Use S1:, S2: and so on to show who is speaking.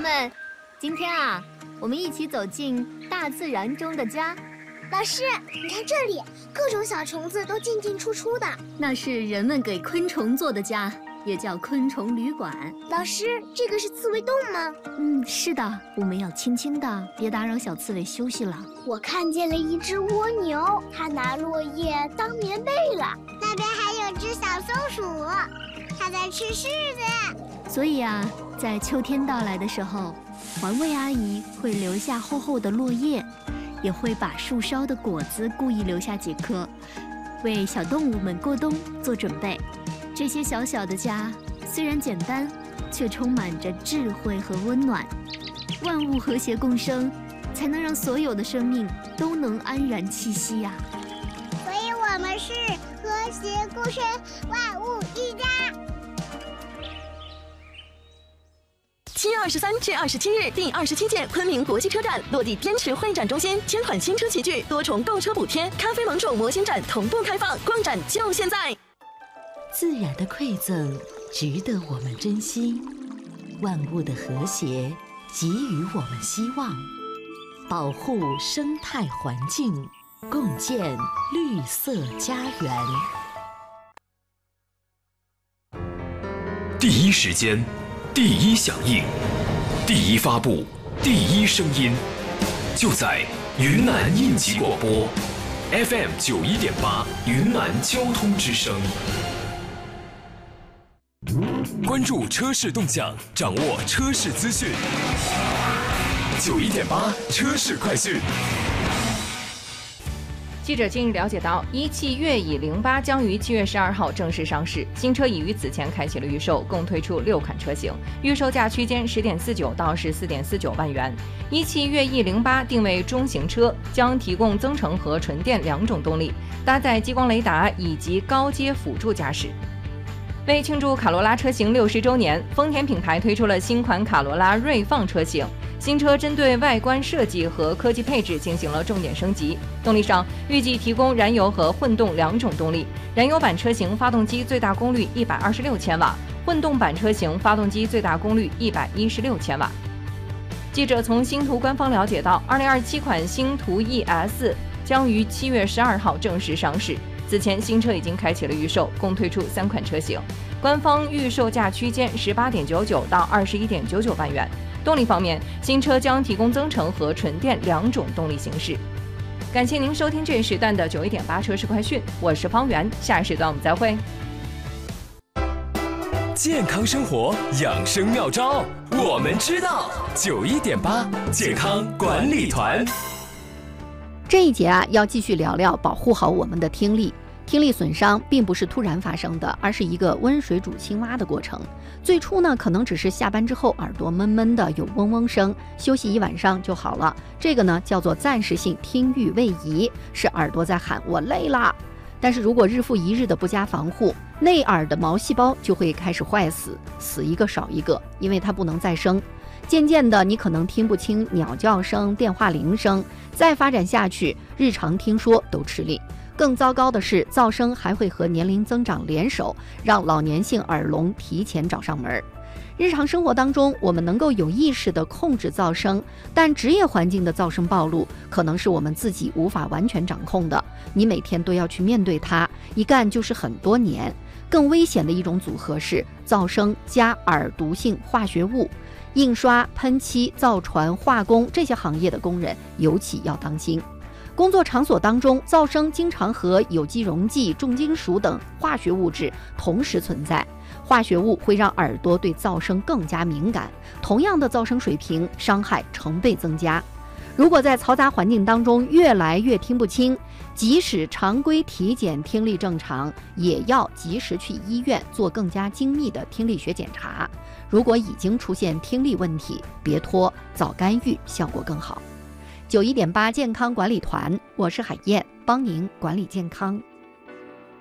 S1: 们，今天啊，我们一起走进大自然中的家。
S2: 老师，你看这里，各种小虫子都进进出出的。
S1: 那是人们给昆虫做的家，也叫昆虫旅馆。
S2: 老师，这个是刺猬洞吗？
S1: 是的，我们要轻轻的，别打扰小刺猬休息了。
S2: 我看见了一只蜗牛，它拿落叶当棉被了。那边还有只小松鼠，它在吃柿子。
S1: 所以啊，在秋天到来的时候，环卫阿姨会留下厚厚的落叶，也会把树梢的果子故意留下几颗，为小动物们过冬做准备。这些小小的家虽然简单，却充满着智慧和温暖。万物和谐共生，才能让所有的生命都能安然栖息呀。
S2: 所以我们是和谐共生，万物一家。
S3: 7月23至27日，第27届昆明国际车展落地滇池会展中心，1000款新车齐聚，多重购车补贴，咖啡盟主模型展同步开放，逛展就现在。
S4: 自然的馈赠值得我们珍惜，万物的和谐给予我们希望，保护生态环境，共建绿色家园。
S5: 第一时间，第一响应，第一发布，第一声音，就在云南应急广播 FM 91.8云南交通之声。关注车市动向，掌握车市资讯。91.8车市快讯。
S6: 记者近日了解到，一汽悦椅08将于7月12号正式上市，新车已于此前开启了预售，共推出6款车型，预售价区间10.49到14.49万元。一汽悦翼08定位中型车，将提供增程和纯电2种动力，搭载激光雷达以及高阶辅助驾驶。为庆祝卡罗拉车型60周年，丰田品牌推出了新款卡罗拉锐放车型。新车针对外观设计和科技配置进行了重点升级。动力上，预计提供燃油和混动2种动力。燃油版车型发动机最大功率126千瓦，混动版车型发动机最大功率116千瓦。记者从星途官方了解到，2027款星途 ES 将于7月12号正式上市。此前，新车已经开启了预售，共推出3款车型，官方预售价区间18.99到21.99万元。动力方面，新车将提供增程和纯电2种动力形式。感谢您收听这一时段的91.8车市快讯，我是方圆，下一时段我们再会。
S5: 健康生活养生妙招，我们知道。91.8健康管理团。
S7: 这一节啊，要继续聊聊保护好我们的听力。听力损伤并不是突然发生的，而是一个温水煮青蛙的过程。最初呢，可能只是下班之后耳朵闷闷的有嗡嗡声，休息一晚上就好了。这个呢叫做暂时性听域位移，是耳朵在喊我累啦。但是如果日复一日的不加防护，内耳的毛细胞就会开始坏死，死一个少一个，因为它不能再生。渐渐的，你可能听不清鸟叫声、电话铃声，再发展下去，日常听说都吃力。更糟糕的是，噪声还会和年龄增长联手，让老年性耳聋提前找上门。日常生活当中，我们能够有意识地控制噪声，但职业环境的噪声暴露可能是我们自己无法完全掌控的，你每天都要去面对它，一干就是很多年。更危险的一种组合是噪声加耳毒性化学物，印刷、喷漆、造船、化工这些行业的工人尤其要当心。工作场所当中，噪声经常和有机溶剂、重金属等化学物质同时存在，化学物会让耳朵对噪声更加敏感，同样的噪声水平，伤害成倍增加。如果在嘈杂环境当中越来越听不清，即使常规体检听力正常，也要及时去医院做更加精密的听力学检查。如果已经出现听力问题，别拖，早干预效果更好。91.8健康管理团，我是海燕，帮您管理健康。